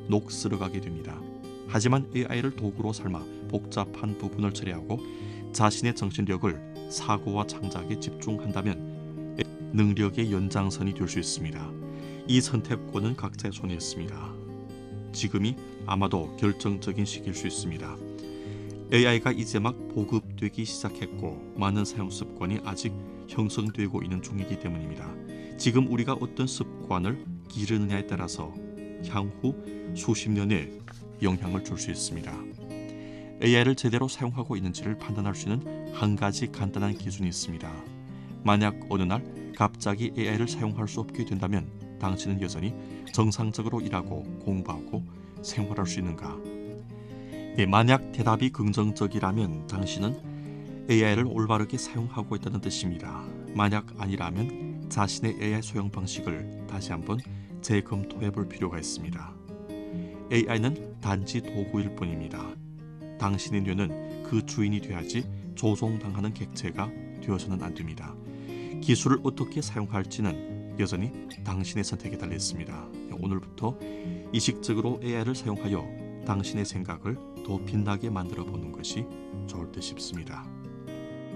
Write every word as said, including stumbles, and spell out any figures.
녹슬어가게 됩니다. 하지만 에이아이를 도구로 삼아 복잡한 부분을 처리하고 자신의 정신력을 사고와 창작에 집중한다면 능력의 연장선이 될 수 있습니다. 이 선택권은 각자의 손에 있습니다. 지금이 아마도 결정적인 시기일 수 있습니다. 에이아이가 이제 막 보급되기 시작했고 많은 사용 습관이 아직 형성되고 있는 중이기 때문입니다. 지금 우리가 어떤 습관을 기르느냐에 따라서 향후 수십 년에 영향을 줄 수 있습니다. 에이아이를 제대로 사용하고 있는지를 판단할 수 있는 한 가지 간단한 기준이 있습니다. 만약 어느 날 갑자기 에이아이를 사용할 수 없게 된다면 당신은 여전히 정상적으로 일하고 공부하고 생활할 수 있는가? 네, 만약 대답이 긍정적이라면 당신은 에이아이를 올바르게 사용하고 있다는 뜻입니다. 만약 아니라면 자신의 에이아이 소형 방식을 다시 한번 재검토해 볼 필요가 있습니다. 에이아이는 단지 도구일 뿐입니다. 당신의 뇌는 그 주인이 돼야지 조종당하는 객체가 되어서는 안 됩니다. 기술을 어떻게 사용할지는 여전히 당신의 선택에 달려 있습니다. 오늘부터 의식적으로 에이아이를 사용하여 당신의 생각을 더 빛나게 만들어 보는 것이 좋을 듯 싶습니다.